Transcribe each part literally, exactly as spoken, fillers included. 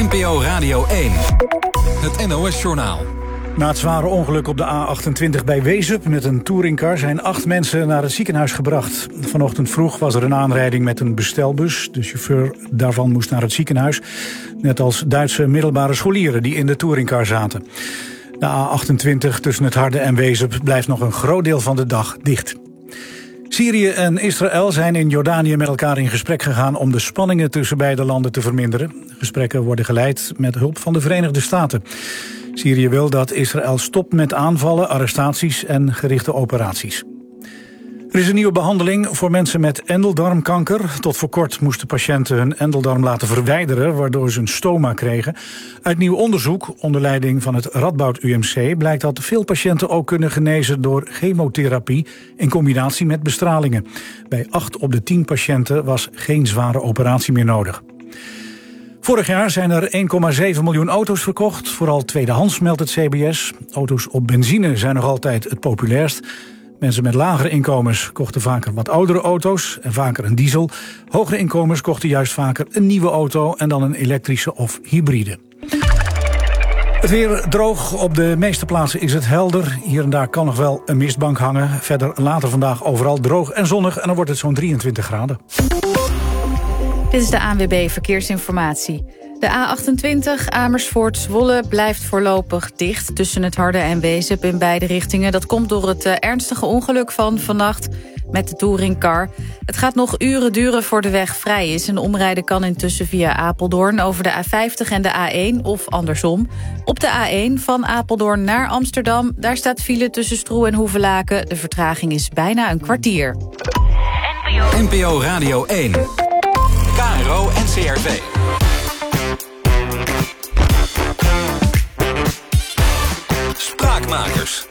N P O Radio één. Het N O S-journaal. Na het zware ongeluk op de A achtentwintig bij Wezep met een touringcar zijn acht mensen naar het ziekenhuis gebracht. Vanochtend vroeg was er een aanrijding met een bestelbus. De chauffeur daarvan moest naar het ziekenhuis. Net als Duitse middelbare scholieren die in de touringcar zaten. De A achtentwintig tussen het Harde en Wezep blijft nog een groot deel van de dag dicht. Syrië en Israël zijn in Jordanië met elkaar in gesprek gegaan om de spanningen tussen beide landen te verminderen. Gesprekken worden geleid met hulp van de Verenigde Staten. Syrië wil dat Israël stopt met aanvallen, arrestaties en gerichte operaties. Er is een nieuwe behandeling voor mensen met endeldarmkanker. Tot voor kort moesten patiënten hun endeldarm laten verwijderen, waardoor ze een stoma kregen. Uit nieuw onderzoek onder leiding van het Radboud U M C blijkt dat veel patiënten ook kunnen genezen door chemotherapie in combinatie met bestralingen. Bij acht op de tien patiënten was geen zware operatie meer nodig. Vorig jaar zijn er één komma zeven miljoen auto's verkocht, vooral tweedehands, meldt het C B S. Auto's op benzine zijn nog altijd het populairst. Mensen met lagere inkomens kochten vaker wat oudere auto's en vaker een diesel. Hogere inkomens kochten juist vaker een nieuwe auto en dan een elektrische of hybride. Het weer droog. Op de meeste plaatsen is het helder. Hier en daar kan nog wel een mistbank hangen. Verder later vandaag overal droog en zonnig en dan wordt het zo'n drieëntwintig graden. Dit is de A N W B Verkeersinformatie. De A achtentwintig Amersfoort-Zwolle blijft voorlopig dicht tussen het Harde en Wezep in beide richtingen. Dat komt door het uh, ernstige ongeluk van vannacht met de touringcar. Het gaat nog uren duren voor de weg vrij is. En omrijden kan intussen via Apeldoorn over de A vijftig en de A één of andersom. Op de A één van Apeldoorn naar Amsterdam, daar staat file tussen Stroe en Hoevelaken. De vertraging is bijna een kwartier. N P O Radio één. K R O en C R V. Spraakmakers.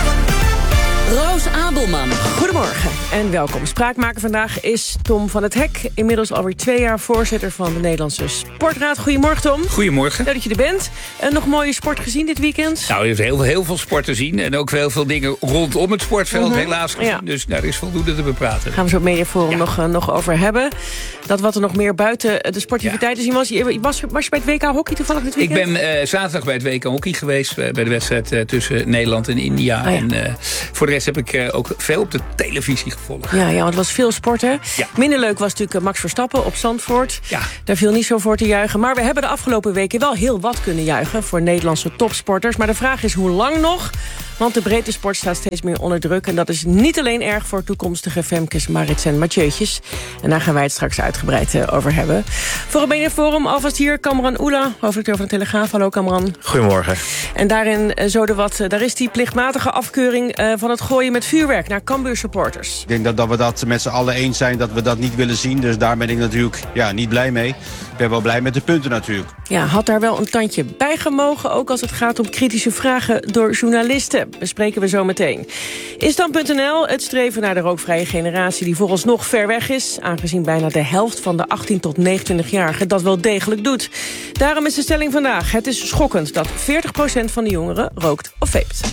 Roos Abelman, goedemorgen en welkom. Spraakmaker vandaag is Tom van het Hek. Inmiddels alweer twee jaar voorzitter van de Nederlandse Sportraad. Goedemorgen, Tom. Goedemorgen. Leuk dat je er bent. En nog mooie sport gezien dit weekend? Nou, je hebt heel, heel veel sport te zien. En ook heel veel dingen rondom het sportveld, mm-hmm. helaas gezien. Ja. Dus daar is voldoende te bepraten. Daar gaan we zo op Mediaforum ja. nog, uh, nog over hebben. Dat wat er nog meer buiten de sportiviteiten ja. zien was. Was, was je bij het W K hockey toevallig dit weekend? Ik ben uh, zaterdag bij het W K hockey geweest. Uh, bij de wedstrijd uh, tussen Nederland en India. Oh, ja. En uh, voor de rest heb ik uh, ook veel op de televisie gevolgd. Ja, ja, want het was veel sporten. Ja. Minder leuk was natuurlijk uh, Max Verstappen op Zandvoort. Ja. Daar viel niet zo voor te juichen. Maar we hebben de afgelopen weken wel heel wat kunnen juichen voor Nederlandse topsporters. Maar de vraag is hoe lang nog? Want de breedte sport staat steeds meer onder druk. En dat is niet alleen erg voor toekomstige Femkes, Marits en Mathieu'tjes. En daar gaan wij het straks uitgebreid uh, over hebben. Voor het Mediaforum alvast hier Kamran Oela, hoofdredacteur van de Telegraaf. Hallo Kamran. Goedemorgen. En daarin uh, zo de wat, uh, daar is die plichtmatige afkeuring uh, van het gooien met vuurwerk naar Cambuur supporters. Ik denk dat, dat we dat met z'n allen eens zijn dat we dat niet willen zien. Dus daar ben ik natuurlijk ja, niet blij mee. Ik ben wel blij met de punten natuurlijk. Ja, had daar wel een tandje bij gemogen, ook als het gaat om kritische vragen door journalisten. Bespreken we zo meteen. Instand punt n l, het streven naar de rookvrije generatie die vooralsnog ver weg is, aangezien bijna de helft van de achttien tot negenentwintigjarigen dat wel degelijk doet. Daarom is de stelling vandaag: het is schokkend dat veertig procent van de jongeren rookt of vapt.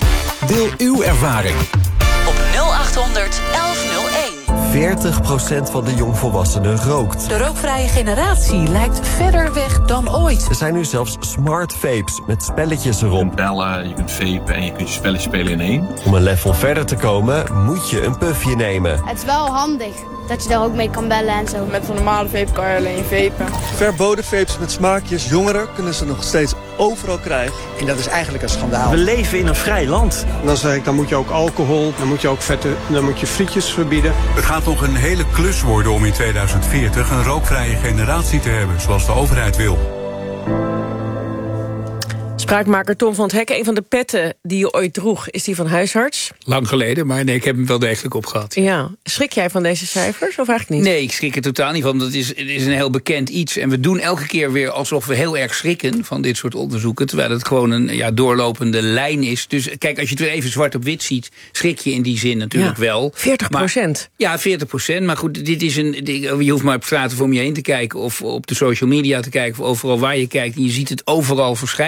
Deel uw ervaring op nul achthonderd elf nul één. veertig procent van de jongvolwassenen rookt. De rookvrije generatie lijkt verder weg dan ooit. Er zijn nu zelfs smart vapes met spelletjes erop. Je kunt bellen, je kunt vapen en je kunt je spelletjes spelen in één. Om een level verder te komen moet je een puffje nemen. Het is wel handig dat je daar ook mee kan bellen en zo. Met zo'n normale vape kan je alleen vapen. Verboden vapes met smaakjes. Jongeren kunnen ze nog steeds overal krijgen. En dat is eigenlijk een schandaal. We leven in een vrij land. En dan zeg ik, dan moet je ook alcohol, dan moet je ook vette, dan moet je frietjes verbieden. Het gaat nog een hele klus worden om in tweeduizend veertig een rookvrije generatie te hebben, zoals de overheid wil. Spraakmaker Tom van het Hek, een van de petten die je ooit droeg, is die van huisarts? Lang geleden, maar nee, ik heb hem wel degelijk opgehad. Ja. Schrik jij van deze cijfers of eigenlijk niet? Nee, ik schrik er totaal niet van. Dat is, het is een heel bekend iets. En we doen elke keer weer alsof we heel erg schrikken van dit soort onderzoeken. Terwijl het gewoon een ja, doorlopende lijn is. Dus kijk, als je het weer even zwart op wit ziet, schrik je in die zin natuurlijk ja, wel. veertig procent? Maar, ja, veertig procent. Maar goed, dit is een, dit, je hoeft maar op straten om je heen te kijken, of op de social media te kijken, of overal waar je kijkt. En je ziet het overal verschijnen. Dus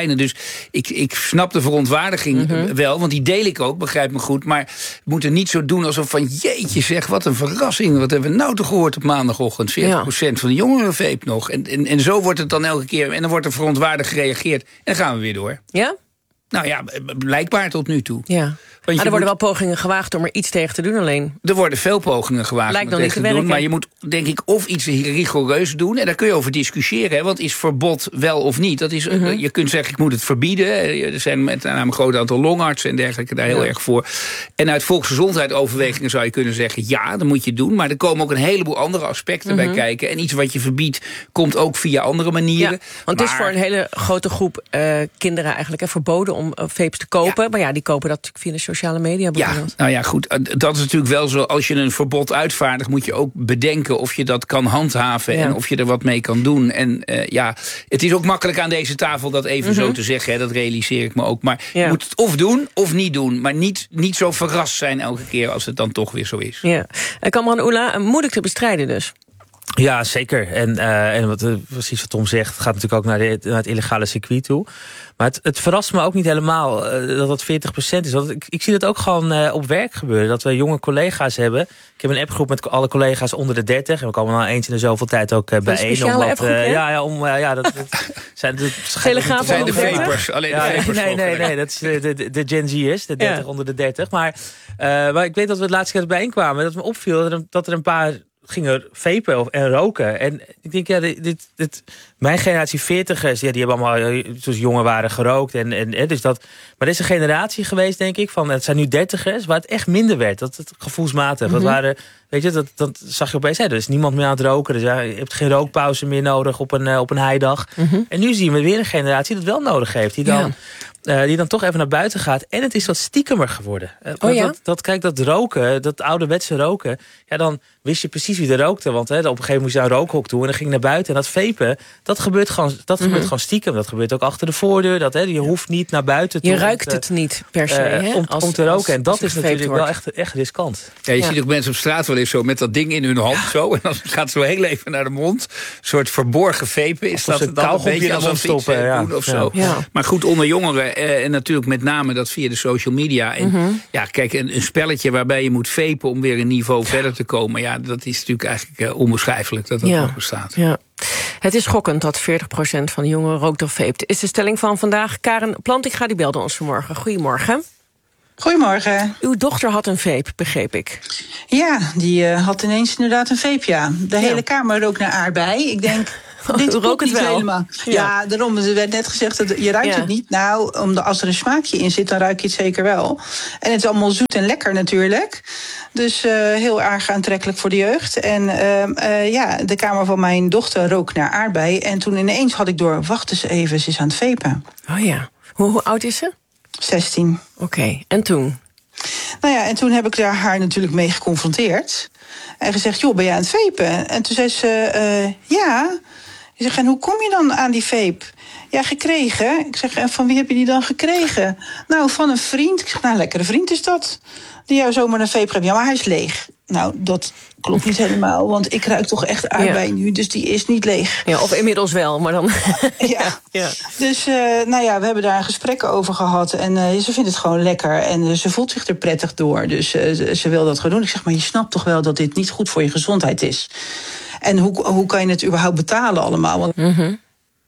ik, ik snap de verontwaardiging mm-hmm. wel, want die deel ik ook, begrijp me goed. Maar we moeten niet zo doen alsof van jeetje zeg, wat een verrassing. Wat hebben we nou toch gehoord op maandagochtend? veertig procent ja. van de jongeren vape nog. En, en, en zo wordt het dan elke keer. En dan wordt er verontwaardigd gereageerd. En dan gaan we weer door. Ja? Nou ja, blijkbaar tot nu toe. Ja. Maar er worden moet, wel pogingen gewaagd om er iets tegen te doen alleen. Er worden veel pogingen gewaagd Lijkt om er tegen te doen. Maar je moet denk ik of iets rigoureus doen. En daar kun je over discussiëren. Hè, want is verbod wel of niet? Dat is, mm-hmm. Je kunt zeggen, ik moet het verbieden. Er zijn met name een groot aantal longartsen en dergelijke daar heel ja. erg voor. En uit volksgezondheidsoverwegingen zou je kunnen zeggen, ja, dat moet je doen. Maar er komen ook een heleboel andere aspecten mm-hmm. bij kijken. En iets wat je verbiedt, komt ook via andere manieren. Ja, want maar, het is voor een hele grote groep uh, kinderen eigenlijk hè, verboden om uh, vapes te kopen. Ja. Maar ja, die kopen dat natuurlijk via de sociale media bijvoorbeeld. Ja, nou ja, goed. Dat is natuurlijk wel zo. Als je een verbod uitvaardigt, moet je ook bedenken of je dat kan handhaven ja. en of je er wat mee kan doen. En uh, ja, het is ook makkelijk aan deze tafel dat even mm-hmm. zo te zeggen. Hè, dat realiseer ik me ook. Maar ja. je moet het of doen of niet doen. Maar niet, niet zo verrast zijn elke keer als het dan toch weer zo is. Ja. Kamran Oela, moeilijk te bestrijden dus. Ja, zeker. En, uh, en wat, uh, precies wat Tom zegt, gaat natuurlijk ook naar, de, naar het illegale circuit toe. Maar het, het verrast me ook niet helemaal uh, dat dat veertig procent is. Want ik, ik zie dat ook gewoon uh, op werk gebeuren. Dat we jonge collega's hebben. Ik heb een appgroep met alle collega's onder de dertig. En we komen nou eens in de zoveel tijd ook uh, bijeen. Een speciale om appgroep, uh, ja, ja, om, uh, ja, dat, dat zijn de, Telegraaf zijn de vapers. Alleen ja, de vapers. Nee, nee, nee, dat is de, de, de Gen Z'ers, de dertig ja. onder de dertig. Maar, uh, maar ik weet dat we het laatste keer bijeenkwamen. Dat me opviel dat er, dat er een paar gingen vapen of, en roken. En ik denk, ja, dit, dit, mijn generatie veertigers, ja, die hebben allemaal, toen ze jonger waren, gerookt. En, en, dus dat, maar er is een generatie geweest, denk ik, van het zijn nu dertigers, waar het echt minder werd. Dat het gevoelsmatig. Mm-hmm. Dat waren, weet je, dat, dat zag je opeens. Hè, er is niemand meer aan het roken. Dus ja, je hebt geen rookpauze meer nodig op een, uh, op een heidag. Mm-hmm. En nu zien we weer een generatie die dat wel nodig heeft. Die dan, ja. uh, die dan toch even naar buiten gaat. En het is wat stiekemer geworden. Uh, oh, ja? dat, dat, kijk, dat roken, dat ouderwetse roken, ja, dan wist je precies wie er rookte. Want hè, op een gegeven moment moest je naar een rookhok toe en dan ging je naar buiten. En dat vapen, dat gebeurt gewoon, dat mm-hmm. gebeurt gewoon stiekem. Dat gebeurt ook achter de voordeur. Dat, hè, je hoeft niet naar buiten toe. Je ruikt het, het niet per se, uh, hè? Om, als, om te roken. Als, en dat is natuurlijk wordt. wel echt, echt riskant. Ja, je ja. ziet ook mensen op straat wel eens zo met dat ding in hun hand. Ja. Zo, en dan gaat het zo heel even naar de mond. Een soort verborgen vapen. Is dat dan een beetje als een stoppen ja. of zo. Ja. Maar goed, onder jongeren eh, en natuurlijk met name dat via de social media. En mm-hmm. ja, kijk, een, een spelletje waarbij je moet vapen om weer een niveau ja. verder te komen. Ja, dat is natuurlijk eigenlijk uh, onbeschrijfelijk dat dat ja. nog bestaat. Ja. Het is schokkend dat veertig procent van de jongeren rookt of vapet. Is de stelling van vandaag. Karen Plantinga die belde ons vanmorgen. Goedemorgen. Goedemorgen. Uw dochter had een vape, begreep ik. Ja, die uh, had ineens inderdaad een vape, ja. De ja. hele kamer rook naar aardbei. Ik denk, dit rook het niet wel. Helemaal. Ja. ja, daarom, er werd net gezegd, dat je ruikt ja. het niet. Nou, omdat als er een smaakje in zit, dan ruik je het zeker wel. En het is allemaal zoet en lekker natuurlijk. Dus uh, heel erg aantrekkelijk voor de jeugd. En uh, uh, ja, de kamer van mijn dochter rook naar aardbei. En toen ineens had ik door, wacht eens even, ze is aan het vapen. Oh ja. Hoe, hoe oud is ze? zestien. Oké, okay. En toen? Nou ja, en toen heb ik daar haar natuurlijk mee geconfronteerd. En gezegd, joh, ben jij aan het vapen? En toen zei ze, uh, ja. Ik zeg, en hoe kom je dan aan die vape? Ja, gekregen. Ik zeg, en van wie heb je die dan gekregen? Nou, van een vriend. Ik zeg, nou, lekkere vriend is dat. Die jou zomaar een vape geeft. Ja, maar hij is leeg. Nou, dat klopt niet helemaal, want ik ruik toch echt aardbei ja. nu, dus die is niet leeg. Ja, of inmiddels wel, maar dan... ja. ja, dus uh, nou ja, we hebben daar een gesprek over gehad en uh, ze vindt het gewoon lekker en uh, ze voelt zich er prettig door, dus uh, ze, ze wil dat gewoon doen. Ik zeg, maar je snapt toch wel dat dit niet goed voor je gezondheid is? En hoe, hoe kan je het überhaupt betalen allemaal? Want mm-hmm.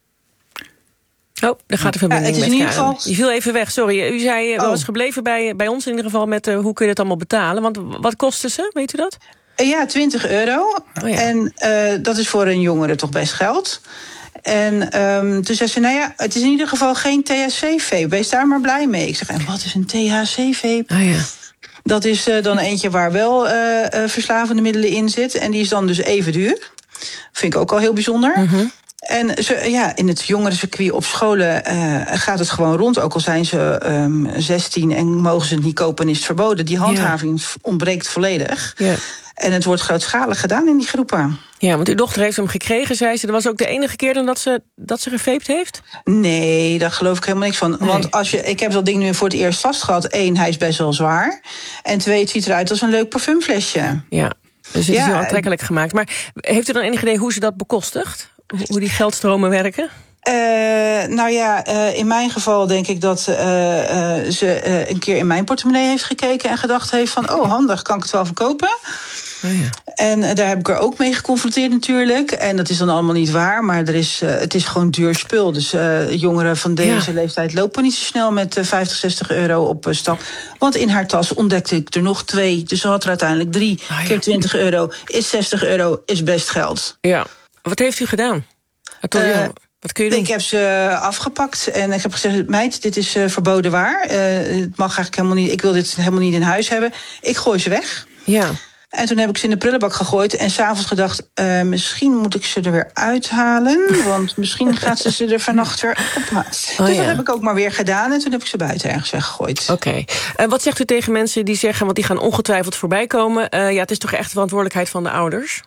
Oh, daar gaat de verbinding ja, met Karen. Geval... Je viel even weg, sorry. U zei, oh. was gebleven bij, bij ons in ieder geval met uh, hoe kun je dat allemaal betalen? Want wat kostte ze, weet u dat? Ja, twintig euro. Oh ja. En uh, dat is voor een jongere toch best geld. En um, toen zei ze, nou ja, het is in ieder geval geen T H C-vape. Wees daar maar blij mee. Ik zeg, en wat is een T H C-vape? Oh ja. Dat is uh, dan eentje waar wel uh, uh, verslavende middelen in zitten. En die is dan dus even duur. Vind ik ook al heel bijzonder. Mm-hmm. En zo, ja, in het jongerencircuit op scholen uh, gaat het gewoon rond. Ook al zijn ze um, zestien en mogen ze het niet kopen en is het verboden. Die handhaving ja. ontbreekt volledig. Ja. En het wordt grootschalig gedaan in die groepen. Ja, want uw dochter heeft hem gekregen, zei ze. Dat was ook de enige keer dan dat ze, dat ze gevaped heeft? Nee, daar geloof ik helemaal niks van. Nee. Want als je, ik heb dat ding nu voor het eerst vastgehad. Eén, hij is best wel zwaar. En twee, het ziet eruit als een leuk parfumflesje. Ja, dus het ja, is heel aantrekkelijk gemaakt. Maar heeft u dan enig idee hoe ze dat bekostigt? Hoe die geldstromen werken? Uh, nou ja, uh, in mijn geval denk ik dat uh, uh, ze uh, een keer in mijn portemonnee heeft gekeken en gedacht heeft van, oh handig, kan ik het wel verkopen? Oh ja. En uh, daar heb ik er ook mee geconfronteerd natuurlijk. En dat is dan allemaal niet waar, maar er is, uh, het is gewoon duur spul. Dus uh, jongeren van deze ja. leeftijd lopen niet zo snel met uh, vijftig, zestig euro op uh, stap. Want in haar tas ontdekte ik er nog twee. Dus ze had er uiteindelijk drie oh ja. keer twintig euro. Is zestig euro, is best geld. Ja. Wat heeft u gedaan? Uh, Wat kun je doen? Ik heb ze afgepakt en ik heb gezegd, meid, dit is uh, verboden waar. Uh, het mag eigenlijk helemaal niet. Ik wil dit helemaal niet in huis hebben. Ik gooi ze weg. Ja. En toen heb ik ze in de prullenbak gegooid en s'avonds gedacht, uh, misschien moet ik ze er weer uithalen, want misschien gaat ze ze er vannacht weer ophalen. Oh, dus ja. dat heb ik ook maar weer gedaan en toen heb ik ze buiten ergens weggegooid. Oké. Okay. Uh, wat zegt u tegen mensen die zeggen, want die gaan ongetwijfeld voorbij komen, uh, ja, het is toch echt de verantwoordelijkheid van de ouders?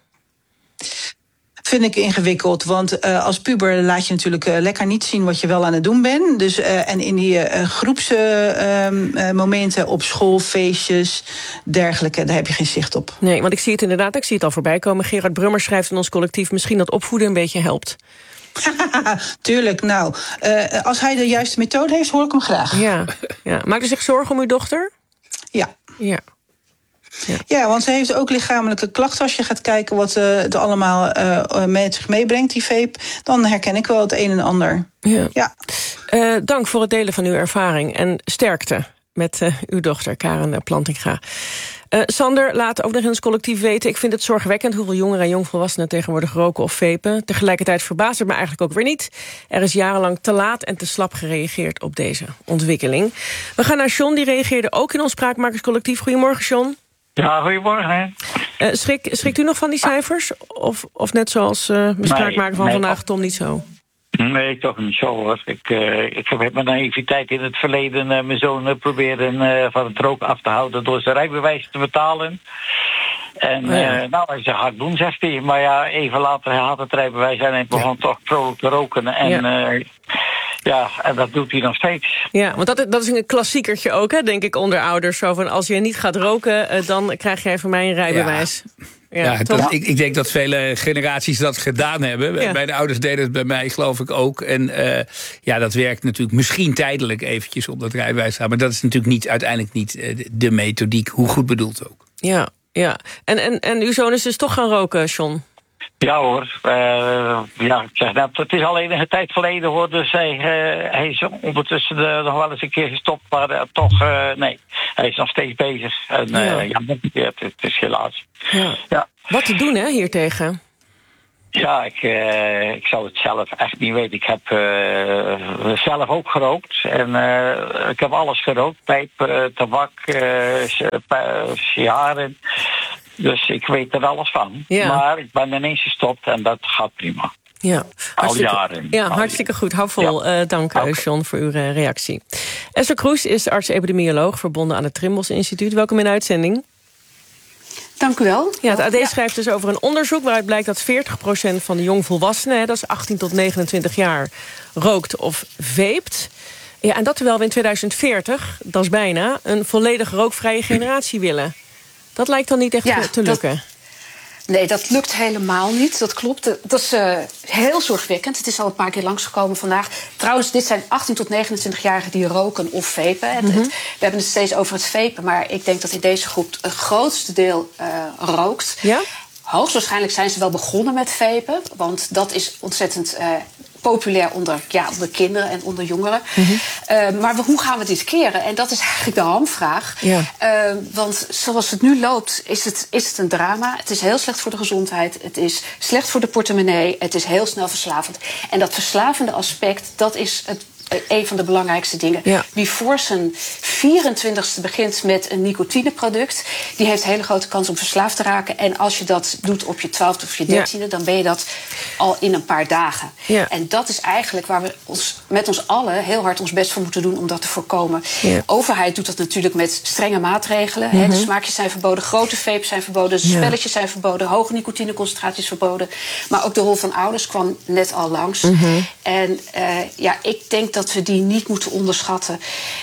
Vind ik ingewikkeld, want uh, als puber laat je natuurlijk uh, lekker niet zien wat je wel aan het doen bent. Dus, uh, en in die uh, groepsmomenten uh, op school, feestjes, dergelijke, daar heb je geen zicht op. Nee, want ik zie het inderdaad, ik zie het al voorbij komen. Gerard Brummer schrijft in ons collectief, misschien dat opvoeden een beetje helpt. Tuurlijk, nou, uh, als hij de juiste methode heeft, hoor ik hem graag. Ja, ja. Maakt u zich zorgen om uw dochter? Ja. Ja. Ja. ja, want ze heeft ook lichamelijke klachten. Als je gaat kijken wat uh, het allemaal uh, met zich meebrengt, die vape, dan herken ik wel het een en ander. Ja. Ja. Uh, dank voor het delen van uw ervaring en sterkte met uh, uw dochter, Karen Plantinga. Uh, Sander, laat ook nog in ons collectief weten. Ik vind het zorgwekkend hoeveel jongeren en jongvolwassenen tegenwoordig roken of vapen. Tegelijkertijd verbaast het me eigenlijk ook weer niet. Er is jarenlang te laat en te slap gereageerd op deze ontwikkeling. We gaan naar John, die reageerde ook in ons Spraakmakerscollectief. Goedemorgen, John. Ja, goedemorgen. Uh, schrik, schrikt u nog van die cijfers? Of, of net zoals uh, de spraakmaker van nee, vandaag, Tom, niet zo? Nee, toch niet zo hoor. Ik, uh, ik heb met mijn naïviteit in het verleden uh, mijn zoon uh, proberen uh, van het roken af te houden door zijn rijbewijs te betalen. En oh ja. uh, nou, hij zei hard doen, zegt hij. Maar ja, even later hij had het rijbewijs en hij begon ja. toch vrolijk te roken. En ja. Uh, Ja, en dat doet hij nog steeds. Ja, want dat, dat is een klassiekertje ook, hè, denk ik, onder ouders. Zo van, als je niet gaat roken, uh, dan krijg jij van mij een rijbewijs. Ja, ja, ja dat, ik, ik denk dat vele generaties dat gedaan hebben. Ja. Mijn ouders deden het bij mij, geloof ik, ook. En uh, ja, dat werkt natuurlijk misschien tijdelijk eventjes op dat rijbewijs. Maar dat is natuurlijk niet, uiteindelijk niet uh, de methodiek, hoe goed bedoeld ook. Ja, ja. En, en, en uw zoon is dus toch gaan roken, John? Ja hoor, uh, ja, ik zeg net, het is al enige tijd geleden hoor, dus hij, uh, hij is ondertussen uh, nog wel eens een keer gestopt, maar uh, toch, uh, nee, hij is nog steeds bezig. En uh, ja, ja het, het is helaas. Ja. Ja. Wat te doen hè, hiertegen? Ja, ik, uh, ik zou het zelf echt niet weten. Ik heb uh, zelf ook gerookt en uh, ik heb alles gerookt, pijp, uh, tabak, uh, sigaren. Dus ik weet er alles van. Ja. Maar ik ben ineens gestopt en dat gaat prima. Ja, al jaren. Ja, hartstikke goed. Hou vol. Ja. Uh, dank, okay. John, voor uw uh, reactie. Esther Kroes is arts-epidemioloog verbonden aan het Trimbos Instituut. Welkom in de uitzending. Dank u wel. Ja, het A D ja. schrijft dus over een onderzoek waaruit blijkt dat veertig procent van de jongvolwassenen, dat is achttien tot negenentwintig jaar, rookt of vapet. Ja, en dat terwijl we in tweeduizend veertig, dat is bijna, een volledig rookvrije generatie willen. Dat lijkt dan niet echt ja, te lukken. Dat, nee, dat lukt helemaal niet. Dat klopt. Dat is uh, heel zorgwekkend. Het is al een paar keer langsgekomen vandaag. Trouwens, dit zijn achttien tot negenentwintig-jarigen die roken of vapen. Mm-hmm. We hebben het steeds over het vapen, maar ik denk dat in deze groep het grootste deel uh, rookt. Ja? Hoogstwaarschijnlijk zijn ze wel begonnen met vapen, want dat is ontzettend Uh, populair onder, ja, onder kinderen en onder jongeren. Mm-hmm. Uh, maar hoe gaan we dit keren? En dat is eigenlijk de hamvraag. Ja. Uh, want zoals het nu loopt, is het, is het een drama. Het is heel slecht voor de gezondheid. Het is slecht voor de portemonnee. Het is heel snel verslavend. En dat verslavende aspect, dat is het een van de belangrijkste dingen. Ja. Wie voor zijn vierentwintigste begint met een nicotineproduct, die heeft hele grote kans om verslaafd te raken. En als je dat doet op je twaalfde of je dertiende, ja. dan ben je dat al in een paar dagen. Ja. En dat is eigenlijk waar we ons met ons allen heel hard ons best voor moeten doen om dat te voorkomen. Ja. De overheid doet dat natuurlijk met strenge maatregelen. Mm-hmm. De smaakjes zijn verboden, grote vapes zijn verboden, de spelletjes ja. zijn verboden, hoge nicotineconcentraties verboden. Maar ook de rol van ouders kwam net al langs. Mm-hmm. En uh, ja, ik denk dat dat we die niet moeten onderschatten.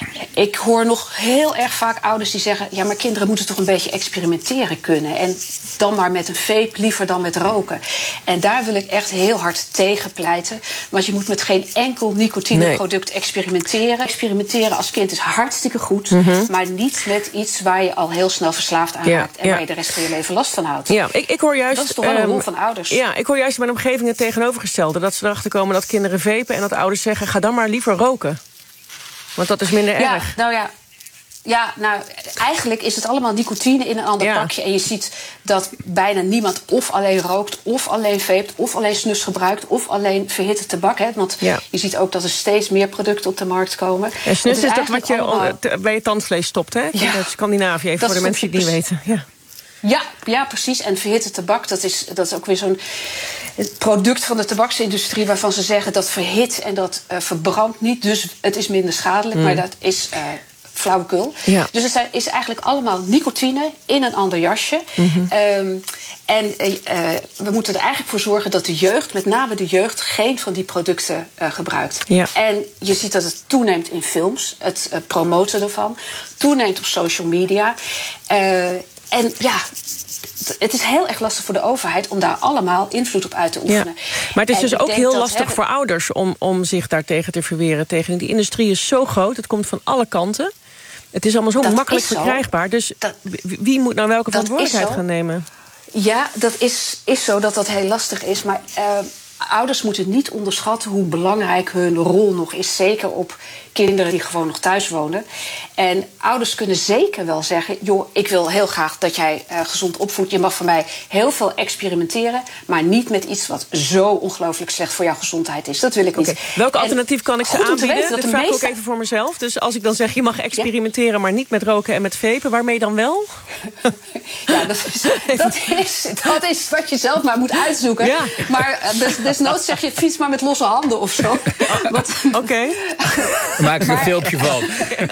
Ik hoor nog heel erg vaak ouders die zeggen... ja, maar kinderen moeten toch een beetje experimenteren kunnen. En dan maar met een vape, liever dan met roken. En daar wil ik echt heel hard tegen pleiten. Want je moet met geen enkel nicotineproduct nee. experimenteren. Experimenteren als kind is hartstikke goed. Mm-hmm. Maar niet met iets waar je al heel snel verslaafd aan raakt. Ja, en ja. waar je de rest van je leven last van houdt. Ja, ik, ik hoor juist, dat is toch wel een um, rol van ouders. Ja, ik hoor juist in mijn omgeving het tegenovergestelde. Dat ze erachter komen dat kinderen vapen en dat ouders zeggen... ga dan maar liever roken. Want dat is minder ja, erg. Nou ja, ja, nou, eigenlijk is het allemaal nicotine in een ander ja. pakje. En je ziet dat bijna niemand of alleen rookt... of alleen vapet, of alleen snus gebruikt... of alleen verhitte tabak. Hè? Want ja. je ziet ook dat er steeds meer producten op de markt komen. En snus is, is dat wat je allemaal... bij je tandvlees stopt, hè? Ja. Dat is Scandinavië, even dat voor de mensen die het niet weten. Ja. Ja, ja, precies. En verhitte tabak, dat is, dat is ook weer zo'n product van de tabaksindustrie... waarvan ze zeggen dat verhit en dat uh, verbrandt niet. Dus het is minder schadelijk, mm. maar dat is uh, flauwekul. Ja. Dus het is eigenlijk allemaal nicotine in een ander jasje. Mm-hmm. Um, en uh, we moeten er eigenlijk voor zorgen dat de jeugd... met name de jeugd, geen van die producten uh, gebruikt. Ja. En je ziet dat het toeneemt in films, het uh, promoten ervan... toeneemt op social media... Uh, En ja, het is heel erg lastig voor de overheid... om daar allemaal invloed op uit te oefenen. Ja. Maar het is dus ook heel lastig hebben... voor ouders... Om, om zich daartegen te verweren. Tegen. Die industrie is zo groot, het komt van alle kanten. Het is allemaal zo dat makkelijk verkrijgbaar. Dus dat, wie moet nou welke verantwoordelijkheid gaan nemen? Ja, dat is, is zo dat dat heel lastig is. Maar uh, ouders moeten niet onderschatten hoe belangrijk hun rol nog is. Zeker op kinderen die gewoon nog thuis wonen. En ouders kunnen zeker wel zeggen... joh, ik wil heel graag dat jij uh, gezond opvoedt. Je mag van mij heel veel experimenteren... maar niet met iets wat zo ongelooflijk slecht voor jouw gezondheid is. Dat wil ik niet. Okay. Welk en alternatief kan ik ze aanbieden? Dat vraag ik ook even voor mezelf. Dus als ik dan zeg, je mag experimenteren... Ja. maar niet met roken en met vapen, waarmee dan wel? Ja, dat is, dat, is, dat is wat je zelf maar moet uitzoeken. Ja. Maar des, desnoods zeg je, fiets maar met losse handen of zo. Oké. Okay. Maak er een filmpje van.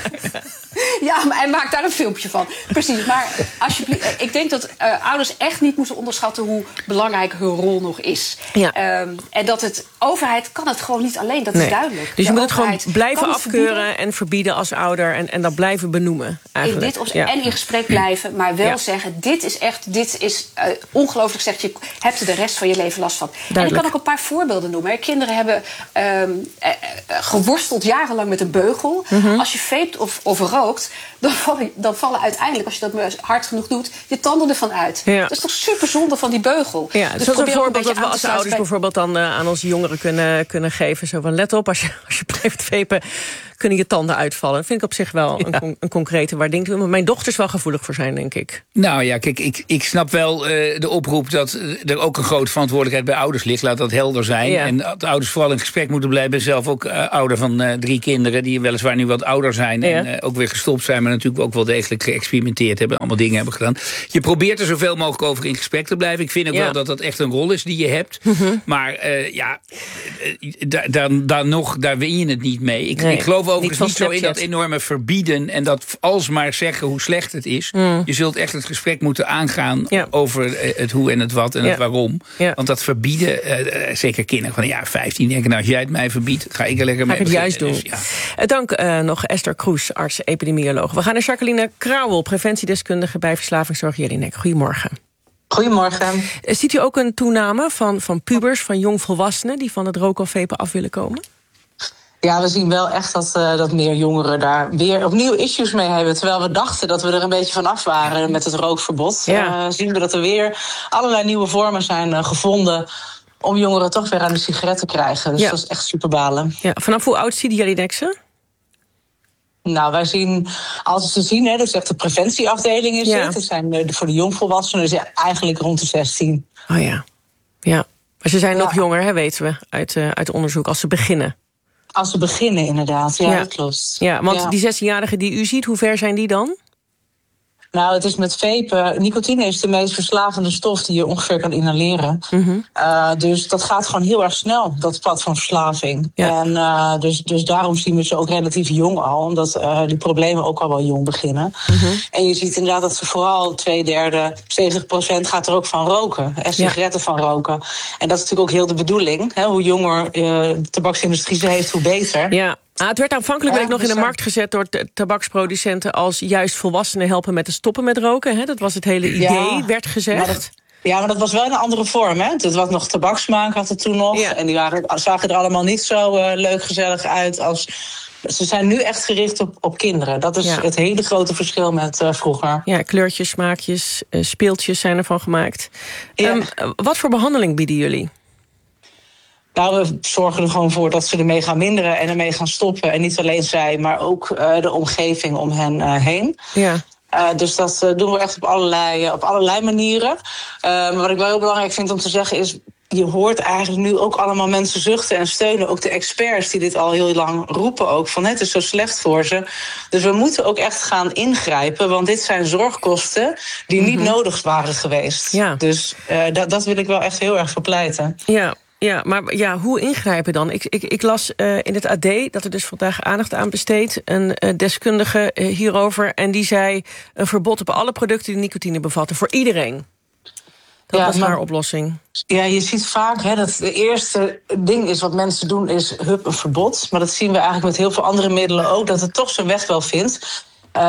Ja, maar en maak daar een filmpje van. Precies, maar alsjeblieft, ik denk dat uh, ouders echt niet moeten onderschatten... hoe belangrijk hun rol nog is. Ja. Um, en dat het overheid kan het gewoon niet alleen, dat nee. is duidelijk. Dus je moet het gewoon blijven afkeuren verbieden. en verbieden als ouder... en, en dat blijven benoemen, eigenlijk. In dit opzicht, ja. En in gesprek blijven, maar wel ja. zeggen... dit is echt, dit is uh, ongelooflijk, zegt je hebt er de rest van je leven last van. Duidelijk. En ik kan ook een paar voorbeelden noemen. Kinderen hebben um, uh, uh, geworsteld jarenlang met een beugel. Mm-hmm. Als je vapet of, of rookt... Dan vallen, dan vallen uiteindelijk, als je dat hard genoeg doet... je tanden ervan uit. Ja. Dat is toch super zonde van die beugel. Ja, dus dat is een voorbeeld dat we als ouders bij... bijvoorbeeld dan uh, aan onze jongeren kunnen, kunnen geven. Zo van, let op, als je, als je blijft vapen... kunnen je tanden uitvallen. Dat vind ik op zich wel een, ja. een concrete waar denk ik. Maar mijn dochters wel gevoelig voor zijn, denk ik. Nou ja, kijk, ik, ik snap wel uh, de oproep... dat er ook een grote verantwoordelijkheid bij ouders ligt. Laat dat helder zijn. Ja. En dat ouders vooral in gesprek moeten blijven. Ik ben zelf ook uh, ouder van uh, drie kinderen... die weliswaar nu wat ouder zijn. Ja. En uh, ook weer gestopt zijn... maar natuurlijk ook wel degelijk geëxperimenteerd hebben. Allemaal dingen hebben gedaan. Je probeert er zoveel mogelijk over in gesprek te blijven. Ik vind ook ja. wel dat dat echt een rol is die je hebt. Mm-hmm. Maar uh, ja, daar, daar, daar nog, daar win je het niet mee. Ik, nee, ik geloof overigens niet zo in dat enorme verbieden... en dat alsmaar zeggen hoe slecht het is. Mm. Je zult echt het gesprek moeten aangaan... Ja. over het hoe en het wat en ja. het waarom. Ja. Want dat verbieden, uh, zeker kinderen van ja, vijftien... denken, nou, als jij het mij verbiedt, ga ik er lekker mee beginnen. Juist doen. Dus, ja. Dank uh, nog Esther Kroes, arts-epidemioloog. We gaan naar Jacqueline Krauwel, preventiedeskundige bij Verslavingszorg Jelinek. Goedemorgen. Goedemorgen. Ziet u ook een toename van, van pubers, van jongvolwassenen... die van het roken of vapen af willen komen? Ja, we zien wel echt dat, uh, dat meer jongeren daar weer opnieuw issues mee hebben. Terwijl we dachten dat we er een beetje van af waren met het rookverbod. Ja. Uh, zien we dat er weer allerlei nieuwe vormen zijn uh, gevonden... om jongeren toch weer aan de sigaret te krijgen. Dus ja. dat is echt super balen. Ja, vanaf hoe oud zie je Jelinek ze? Nou, wij zien, als we zien, hè, dus echt de preventieafdeling is ja. dit. Dat zijn uh, voor de jongvolwassenen, dus ja, eigenlijk rond de zestien. Oh ja, ja. Maar ze zijn ja. nog jonger, hè, weten we, uit, uh, uit onderzoek, als ze beginnen. Als ze beginnen, inderdaad. Ja, ja. dat klopt. Ja, want ja. die zestienjarigen die u ziet, hoe ver zijn die dan? Nou, het is met vapen. Nicotine is de meest verslavende stof die je ongeveer kan inhaleren. Mm-hmm. Uh, dus dat gaat gewoon heel erg snel, dat pad van verslaving. Ja. En uh, dus, dus daarom zien we ze ook relatief jong al. Omdat uh, die problemen ook al wel jong beginnen. Mm-hmm. En je ziet inderdaad dat ze vooral twee derde, zeventig procent gaat er ook van roken. En sigaretten ja. van roken. En dat is natuurlijk ook heel de bedoeling. Hè? Hoe jonger uh, de tabaksindustrie ze heeft, hoe beter. Ja. Ah, het werd aanvankelijk Ja, werd nog dus in de zo. markt gezet door t- tabaksproducenten als juist volwassenen helpen met het stoppen met roken. Hè? Dat was het hele idee, Ja, werd gezegd. maar dat- Ja, maar dat was wel een andere vorm, hè? Het was nog tabaksmaak, had het toen nog. Ja. En die waren, zagen er allemaal niet zo uh, leuk gezellig uit als... Ze zijn nu echt gericht op, op kinderen. Dat is Ja. het hele grote verschil met uh, vroeger. Ja, kleurtjes, smaakjes, uh, speeltjes zijn ervan gemaakt. Ja. Um, wat voor behandeling bieden jullie? Nou, we zorgen er gewoon voor dat ze ermee gaan minderen en ermee gaan stoppen. En niet alleen zij, maar ook uh, de omgeving om hen uh, heen. Ja. Uh, dus dat uh, doen we echt op allerlei, uh, op allerlei manieren. Uh, maar wat ik wel heel belangrijk vind om te zeggen is... je hoort eigenlijk nu ook allemaal mensen zuchten en steunen. Ook de experts die dit al heel lang roepen ook. Van het is zo slecht voor ze. Dus we moeten ook echt gaan ingrijpen. Want dit zijn zorgkosten die niet mm-hmm. nodig waren geweest. Ja. Dus uh, dat, dat wil ik wel echt heel erg verpleiten. Ja. Ja, maar ja, hoe ingrijpen dan? Ik, ik, ik las uh, in het A D dat er dus vandaag aandacht aan besteedt. Een uh, deskundige uh, hierover. En die zei een verbod op alle producten die nicotine bevatten. Voor iedereen. Dat ja, was maar, haar oplossing. Ja, je ziet vaak hè, dat het eerste ding is wat mensen doen is hup, een verbod. Maar dat zien we eigenlijk met heel veel andere middelen ook. Dat het toch zijn weg wel vindt.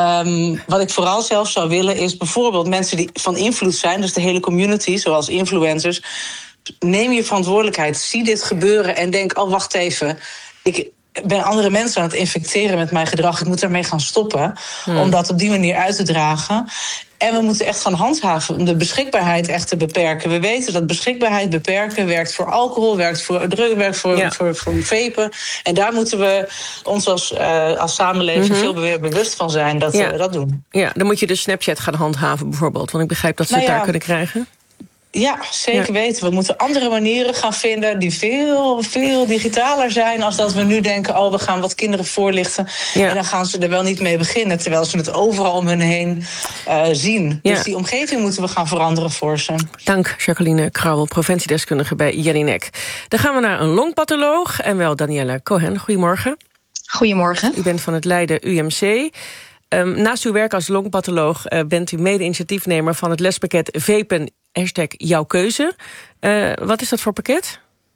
Um, wat ik vooral zelf zou willen is bijvoorbeeld mensen die van invloed zijn. Dus de hele community, zoals influencers. Neem je verantwoordelijkheid, zie dit gebeuren en denk, oh wacht even, ik ben andere mensen aan het infecteren met mijn gedrag, ik moet daarmee gaan stoppen, hmm. om dat op die manier uit te dragen. En we moeten echt gaan handhaven om de beschikbaarheid echt te beperken. We weten dat beschikbaarheid beperken werkt voor alcohol, werkt voor drugs, werkt voor, ja. voor, voor vapen. En daar moeten we ons als, uh, als samenleving mm-hmm. veel meer bewust van zijn dat ja. we dat doen. Ja, dan moet je dus Snapchat gaan handhaven bijvoorbeeld, want ik begrijp dat ze nou het ja. daar kunnen krijgen. Ja, zeker ja. weten. We moeten andere manieren gaan vinden die veel, veel digitaler zijn als dat we nu denken, oh, we gaan wat kinderen voorlichten. Ja. En dan gaan ze er wel niet mee beginnen, terwijl ze het overal om hun heen uh, zien. Ja. Dus die omgeving moeten we gaan veranderen voor ze. Dank, Jacqueline Krauwel, preventiedeskundige bij Jelinek. Dan gaan we naar een longpatholoog en wel Danielle Cohen. Goedemorgen. Goedemorgen. U bent van het Leiden U M C. Um, naast uw werk als longpatholoog uh, bent u mede-initiatiefnemer van het lespakket Vapen, hashtag jouw keuze. Uh, wat is dat voor pakket?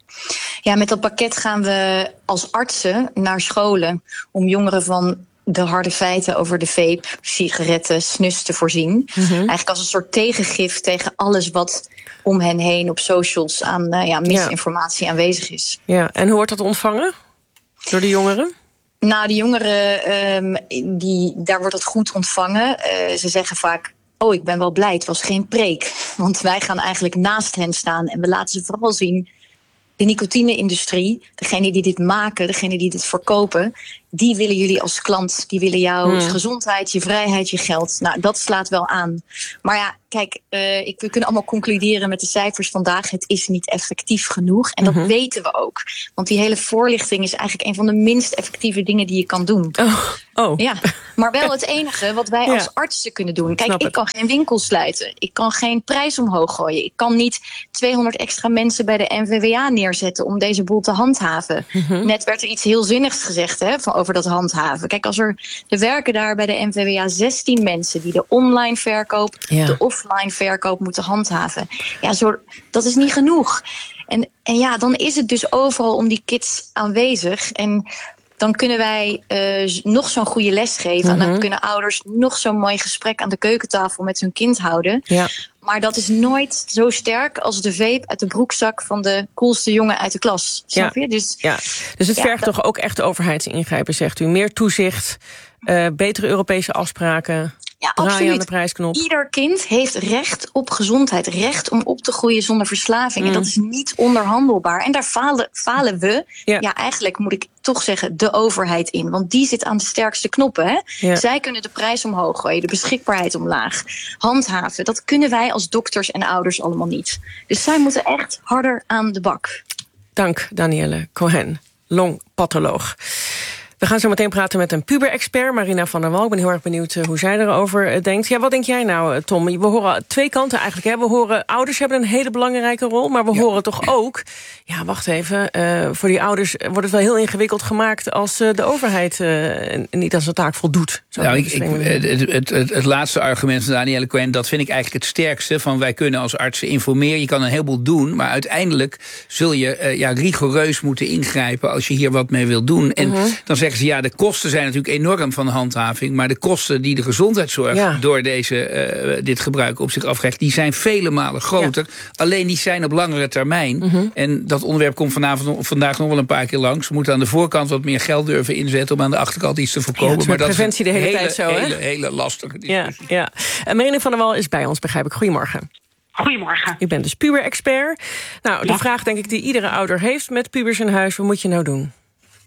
Ja, met dat pakket gaan we als artsen naar scholen om jongeren van de harde feiten over de vape, sigaretten, snus te voorzien. Mm-hmm. Eigenlijk als een soort tegengif tegen alles wat om hen heen op socials aan uh, ja, misinformatie ja. aanwezig is. Ja, en hoe wordt dat ontvangen door de jongeren? Nou, de jongeren, um, die, daar wordt het goed ontvangen. Uh, ze zeggen vaak, oh, ik ben wel blij, het was geen preek. Want wij gaan eigenlijk naast hen staan en we laten ze vooral zien, de nicotine-industrie, degene die dit maken, degene die dit verkopen, die willen jullie als klant, die willen jouw hmm. gezondheid, je vrijheid, je geld. Nou, dat slaat wel aan. Maar ja, kijk, uh, ik, we kunnen allemaal concluderen met de cijfers vandaag, het is niet effectief genoeg. En dat mm-hmm. weten we ook. Want die hele voorlichting is eigenlijk een van de minst effectieve dingen die je kan doen. Oh. Oh. Ja, maar wel het enige wat wij ja. als artsen kunnen doen. Kijk, Snap ik het. kan geen winkel sluiten. Ik kan geen prijs omhoog gooien. Ik kan niet tweehonderd extra mensen bij de N V W A neerzetten om deze boel te handhaven. Mm-hmm. Net werd er iets heel zinnigs gezegd hè, van, over dat handhaven. Kijk, als er, er werken daar bij de N V W A zestien mensen die de online verkoop, ja. de offline verkoop moeten handhaven. Ja, zo, dat is niet genoeg. En, en ja, dan is het dus overal om die kids aanwezig. En dan kunnen wij uh, nog zo'n goede les geven. Mm-hmm. En dan kunnen ouders nog zo'n mooi gesprek aan de keukentafel met hun kind houden. Ja. Maar dat is nooit zo sterk als de vape uit de broekzak van de coolste jongen uit de klas. Snap ja. je? Dus, ja. dus het ja, vergt dat... toch ook echt overheidsingrijpen, zegt u. Meer toezicht, uh, betere Europese afspraken. Ja, draaien absoluut. Aan de prijsknop. Ieder kind heeft recht op gezondheid. Recht om op te groeien zonder verslaving. Mm. En dat is niet onderhandelbaar. En daar falen, falen we, ja. ja, eigenlijk moet ik toch zeggen, de overheid in. Want die zit aan de sterkste knoppen. Hè? Ja. Zij kunnen de prijs omhoog gooien, de beschikbaarheid omlaag. Handhaven, dat kunnen wij als dokters en ouders allemaal niet. Dus zij moeten echt harder aan de bak. Dank, Danielle Cohen, longpatholoog. We gaan zo meteen praten met een puber-expert, Marina van der Wal. Ik ben heel erg benieuwd hoe zij erover denkt. Ja, wat denk jij nou, Tom? We horen twee kanten eigenlijk. Hè? We horen, ouders hebben een hele belangrijke rol, maar we ja. horen toch ook, ja, wacht even, uh, voor die ouders wordt het wel heel ingewikkeld gemaakt als uh, de overheid uh, niet aan zijn taak voldoet. Nou, ik, ik, het, het, het, het laatste argument van Danielle Cohen, dat vind ik eigenlijk het sterkste. Van wij kunnen als artsen informeren, je kan een heleboel doen, maar uiteindelijk zul je uh, ja, rigoureus moeten ingrijpen als je hier wat mee wil doen. En mm-hmm. dan zeggen zeggen ze, ja, de kosten zijn natuurlijk enorm van de handhaving. Maar de kosten die de gezondheidszorg ja. door deze, uh, dit gebruik op zich afkrijgt, die zijn vele malen groter. Ja. Alleen die zijn op langere termijn. Mm-hmm. En dat onderwerp komt vanavond, vandaag nog wel een paar keer langs. We moeten aan de voorkant wat meer geld durven inzetten om aan de achterkant iets te voorkomen. Ja, maar dat preventie is de hele, hele tijd zo, hè? Hele, hele lastige discussie. Ja, ja. Marina van der Wal is bij ons, begrijp ik. Goedemorgen. Goedemorgen. U bent dus puber-expert. Nou, de ja. vraag denk ik die iedere ouder heeft met pubers in huis. Wat moet je nou doen?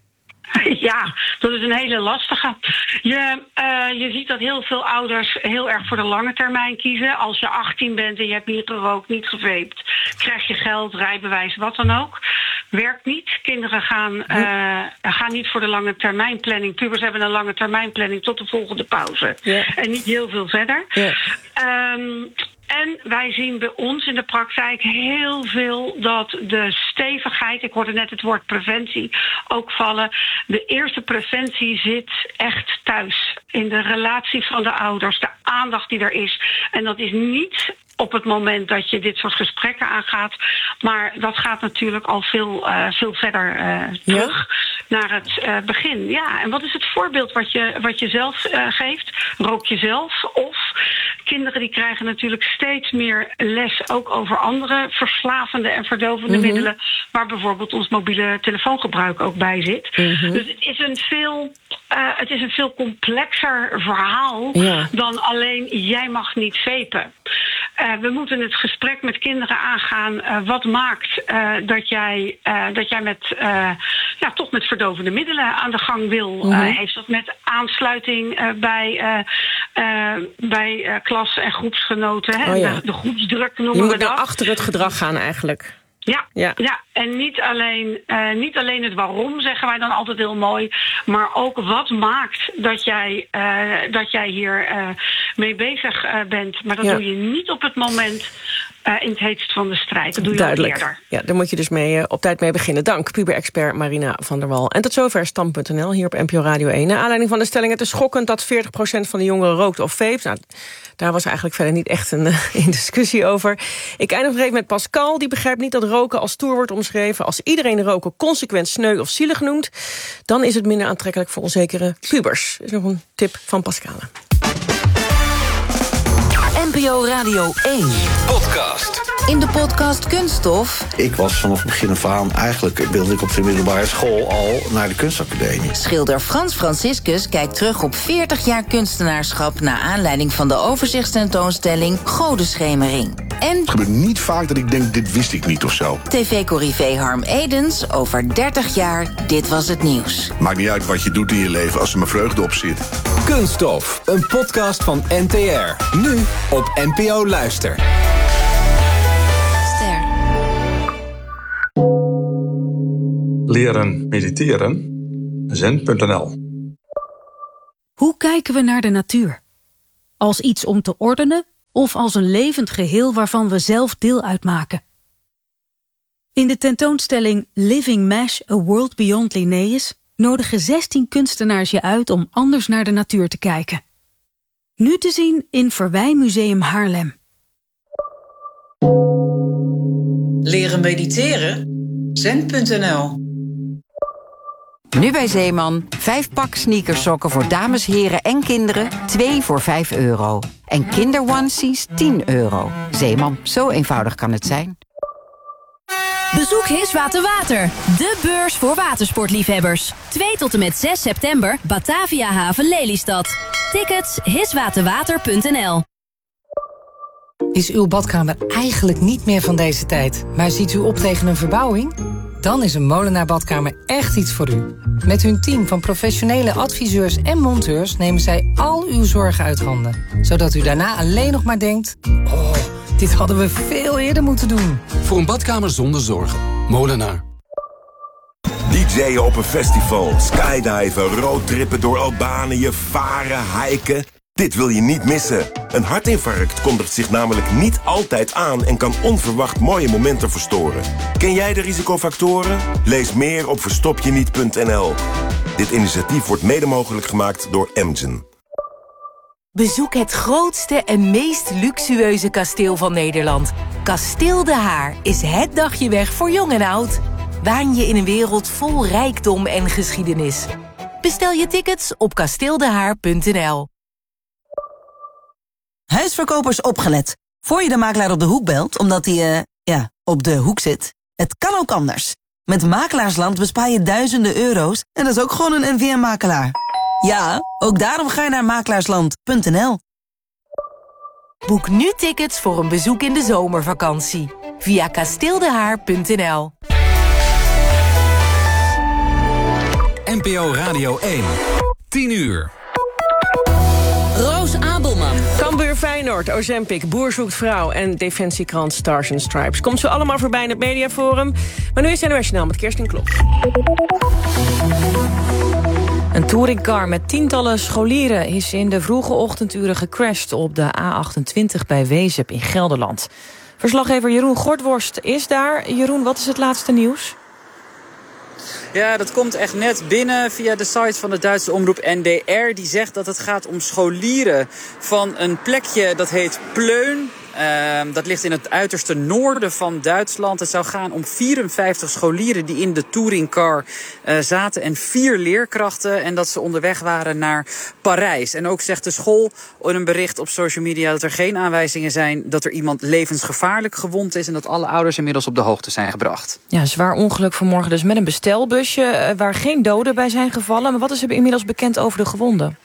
Ja, dat is een hele lastige. Je, uh, je ziet dat heel veel ouders heel erg voor de lange termijn kiezen. Als je achttien bent en je hebt niet gerookt, niet geveept, krijg je geld, rijbewijs, wat dan ook. Werkt niet. Kinderen gaan, uh, gaan niet voor de lange termijn planning. Pubers hebben een lange termijn planning tot de volgende pauze. Ja. En niet heel veel verder. Ja. Um, En wij zien bij ons in de praktijk heel veel dat de stevigheid, ik hoorde net het woord preventie ook vallen, de eerste preventie zit echt thuis. In de relatie van de ouders, de aandacht die er is. En dat is niet op het moment dat je dit soort gesprekken aangaat. Maar dat gaat natuurlijk al veel, uh, veel verder uh, terug ja? naar het uh, begin. Ja, en wat is het voorbeeld wat je, wat je zelf uh, geeft? Rook je zelf? Of kinderen die krijgen natuurlijk steeds meer les ook over andere verslavende en verdovende mm-hmm. middelen, waar bijvoorbeeld ons mobiele telefoongebruik ook bij zit. Mm-hmm. Dus het is een veel, uh, het is een veel complexer verhaal ja. dan alleen jij mag niet vapen. Uh, we moeten het gesprek met kinderen aangaan. Uh, wat maakt uh, dat jij, uh, dat jij met, uh, ja, toch met verdovende middelen aan de gang wil? Mm-hmm. Uh, heeft dat met aansluiting uh, bij, uh, uh, bij uh, klas- en groepsgenoten? Hè? Oh, ja. de, de groepsdruk noemen we dat. Je moet naar achter het gedrag gaan eigenlijk. Ja, ja. ja, en niet alleen, uh, niet alleen het waarom, zeggen wij dan altijd heel mooi, maar ook wat maakt dat jij, uh, dat jij hier uh, mee bezig uh, bent. Maar dat ja. doe je niet op het moment uh, in het heetst van de strijd. Dat doe je Duidelijk. al eerder. Ja, daar moet je dus mee uh, op tijd mee beginnen. Dank, puber-expert Marina van der Wal. En tot zover Stand punt n l hier op N P O Radio één. Naar aanleiding van de stelling, het is schokkend dat veertig procent van de jongeren rookt of vapet. Nou, daar was eigenlijk verder niet echt een, een discussie over. Ik eindig nog even met Pascal. Die begrijpt niet dat roken als stoer wordt omschreven. Als iedereen roken consequent sneu of zielig noemt, dan is het minder aantrekkelijk voor onzekere pubers. Dat is nog een tip van Pascal. N P O Radio één. Podcast. In de podcast Kunststof. Ik was vanaf het begin af aan, eigenlijk wilde ik op de middelbare school al naar de kunstacademie. Schilder Frans Franciscus kijkt terug op veertig jaar kunstenaarschap naar aanleiding van de overzichtstentoonstelling Godenschemering. En het gebeurt niet vaak dat ik denk, dit wist ik niet of zo. tv-corrivé Harm Edens over dertig jaar Dit Was Het Nieuws. Maakt niet uit wat je doet in je leven als er maar vreugde op zit. Kunststof, een podcast van N T R. Nu op N P O Luister. Ster. Leren mediteren. Zen punt n l. Hoe kijken we naar de natuur? Als iets om te ordenen of als een levend geheel waarvan we zelf deel uitmaken? In de tentoonstelling Living Mesh, A World Beyond Linnaeus nodigen zestien kunstenaars je uit om anders naar de natuur te kijken. Nu te zien in Verwijmuseum Haarlem. Leren mediteren? Zen punt n l. Nu bij Zeeman, vijf pak sneakersokken voor dames, heren en kinderen, twee voor vijf euro. En kinderonesies tien euro. Zeeman, zo eenvoudig kan het zijn. Bezoek Hiswater Water, de beurs voor watersportliefhebbers. twee tot en met zes september, Batavia Haven Lelystad. Tickets hiswaterwater punt n l. Is uw badkamer eigenlijk niet meer van deze tijd, maar ziet u op tegen een verbouwing? Dan is een Molenaar Badkamer echt iets voor u. Met hun team van professionele adviseurs en monteurs nemen zij al uw zorgen uit handen. Zodat u daarna alleen nog maar denkt, oh, dit hadden we veel eerder moeten doen. Voor een badkamer zonder zorgen. Molenaar. D J'en op een festival, skydiven, roadtrippen door Albanië, varen, hiken. Dit wil je niet missen. Een hartinfarct kondigt zich namelijk niet altijd aan en kan onverwacht mooie momenten verstoren. Ken jij de risicofactoren? Lees meer op verstopjeniet punt n l. Dit initiatief wordt mede mogelijk gemaakt door Amgen. Bezoek het grootste en meest luxueuze kasteel van Nederland. Kasteel De Haar is het dagje weg voor jong en oud. Waan je in een wereld vol rijkdom en geschiedenis. Bestel je tickets op kasteeldehaar punt n l. Huisverkopers opgelet. Voor je de makelaar op de hoek belt, omdat hij, uh, ja, op de hoek zit. Het kan ook anders. Met Makelaarsland bespaar je duizenden euro's en dat is ook gewoon een N V M-makelaar. Ja, ook daarom ga je naar makelaarsland punt n l. Boek nu tickets voor een bezoek in de zomervakantie. Via kasteeldehaar punt n l. N P O Radio één. tien uur. Roos Abelman. Cambuur Feyenoord, Ozempic, Boer zoekt vrouw en defensiekrant Stars and Stripes. Komt zo allemaal voorbij in het mediaforum. Maar nu is het N O S Journaal met Kirsten Klop. Een touringcar met tientallen scholieren is in de vroege ochtenduren gecrashed op de A achtentwintig bij Wezep in Gelderland. Verslaggever Jeroen Gortworst is daar. Jeroen, wat is het laatste nieuws? Ja, dat komt echt net binnen via de site van de Duitse omroep N D R. Die zegt dat het gaat om scholieren van een plekje dat heet Pleun. Uh, dat ligt in het uiterste noorden van Duitsland. Het zou gaan om vierenvijftig scholieren die in de touringcar uh, zaten en vier leerkrachten. En dat ze onderweg waren naar Parijs. En ook zegt de school in een bericht op social media dat er geen aanwijzingen zijn dat er iemand levensgevaarlijk gewond is. En dat alle ouders inmiddels op de hoogte zijn gebracht. Ja, zwaar ongeluk vanmorgen dus met een bestelbusje uh, waar geen doden bij zijn gevallen. Maar wat is er inmiddels bekend over de gewonden?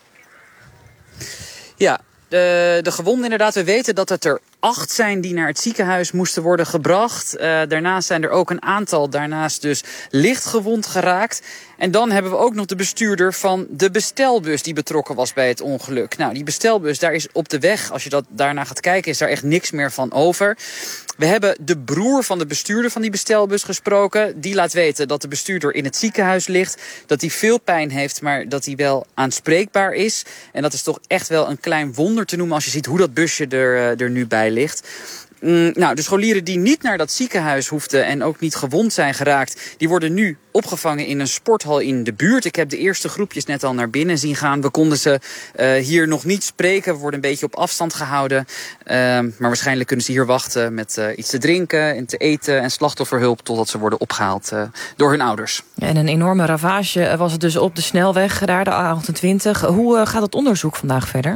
Ja, de, de gewonden inderdaad. We weten dat het er acht zijn die naar het ziekenhuis moesten worden gebracht. Uh, daarnaast zijn er ook een aantal daarnaast dus licht gewond geraakt. En dan hebben we ook nog de bestuurder van de bestelbus die betrokken was bij het ongeluk. Nou, die bestelbus, daar is op de weg, als je dat daarna gaat kijken, is daar echt niks meer van over. We hebben de broer van de bestuurder van die bestelbus gesproken. Die laat weten dat de bestuurder in het ziekenhuis ligt, dat hij veel pijn heeft, maar dat hij wel aanspreekbaar is. En dat is toch echt wel een klein wonder te noemen als je ziet hoe dat busje er, er nu bij ligt. Mm, nou, de scholieren die niet naar dat ziekenhuis hoefden en ook niet gewond zijn geraakt, die worden nu opgevangen in een sporthal in de buurt. Ik heb de eerste groepjes net al naar binnen zien gaan. We konden ze uh, hier nog niet spreken. We worden een beetje op afstand gehouden. Uh, maar waarschijnlijk kunnen ze hier wachten met uh, iets te drinken en te eten en slachtofferhulp totdat ze worden opgehaald uh, door hun ouders. En een enorme ravage was het dus op de snelweg, daar de A achtentwintig. Hoe uh, gaat het onderzoek vandaag verder?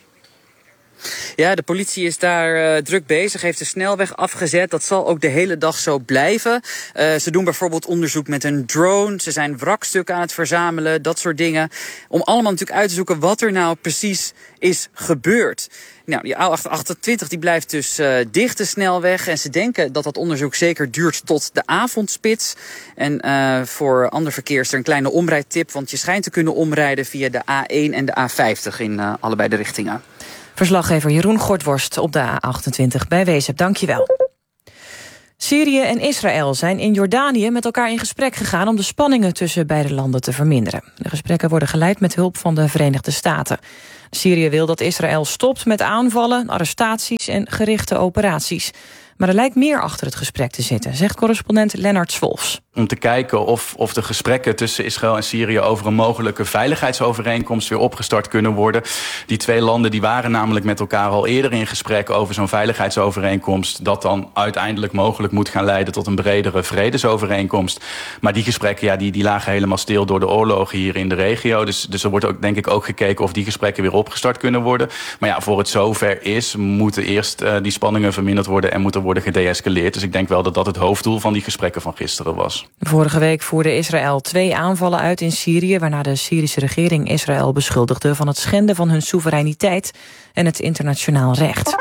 Ja, de politie is daar uh, druk bezig, heeft de snelweg afgezet. Dat zal ook de hele dag zo blijven. Uh, ze doen bijvoorbeeld onderzoek met een drone. Ze zijn wrakstukken aan het verzamelen, dat soort dingen. Om allemaal natuurlijk uit te zoeken wat er nou precies is gebeurd. Nou, die A achtentwintig die blijft dus uh, dicht, de snelweg. En ze denken dat dat onderzoek zeker duurt tot de avondspits. En uh, voor ander verkeer is er een kleine omrijdtip. Want je schijnt te kunnen omrijden via de A één en de A vijftig in uh, allebei de richtingen. Verslaggever Jeroen Gortworst op de A achtentwintig bij Wezep. Dank je wel. Syrië en Israël zijn in Jordanië met elkaar in gesprek gegaan om de spanningen tussen beide landen te verminderen. De gesprekken worden geleid met hulp van de Verenigde Staten. Syrië wil dat Israël stopt met aanvallen, arrestaties en gerichte operaties. Maar er lijkt meer achter het gesprek te zitten, zegt correspondent Lennart Swolfs. Om te kijken of, of de gesprekken tussen Israël en Syrië over een mogelijke veiligheidsovereenkomst weer opgestart kunnen worden. Die twee landen die waren namelijk met elkaar al eerder in gesprek over zo'n veiligheidsovereenkomst. Dat dan uiteindelijk mogelijk moet gaan leiden tot een bredere vredesovereenkomst. Maar die gesprekken ja, die, die lagen helemaal stil door de oorlogen hier in de regio. Dus, dus er wordt ook denk ik ook gekeken of die gesprekken weer opgestart kunnen worden. Maar ja, voor het zover is, moeten eerst uh, die spanningen verminderd worden en moet er worden gedeescaleerd. Dus ik denk wel dat dat het hoofddoel van die gesprekken van gisteren was. Vorige week voerde Israël twee aanvallen uit in Syrië, waarna de Syrische regering Israël beschuldigde van het schenden van hun soevereiniteit en het internationaal recht.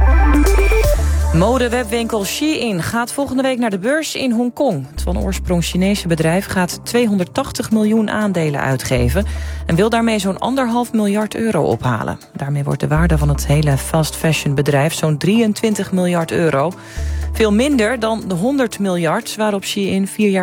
Modewebwinkel Shein gaat volgende week naar de beurs in Hongkong. Het van oorsprong Chinese bedrijf gaat tweehonderdtachtig miljoen aandelen uitgeven en wil daarmee zo'n anderhalf miljard euro ophalen. Daarmee wordt de waarde van het hele fast fashion bedrijf zo'n drieëntwintig miljard euro. Veel minder dan de honderd miljard waarop Shein vier jaar